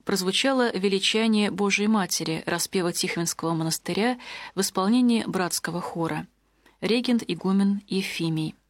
прозвучало величание Божией Матери распева Тихвинского монастыря в исполнении братского хора. Регент игумен Ефимий.